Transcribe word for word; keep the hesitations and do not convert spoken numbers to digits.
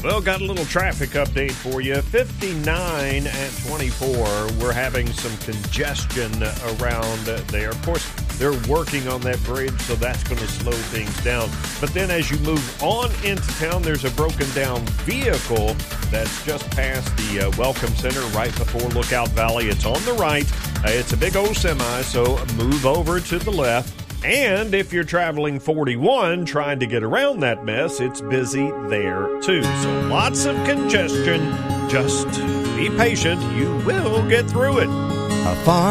Well, got a little traffic update for you. fifty-nine at twenty-four. We're having some congestion around there. Of course, they're working on that bridge, so that's going to slow things down. But then as you move on into town, there's a broken down vehicle that's just past the uh, Welcome Center right before Lookout Valley. It's on the right. Uh, it's a big old semi, so move over to the left. And if you're traveling forty-one trying to get around that mess, it's busy there too. So lots of congestion. Just be patient. You will get through it. A farm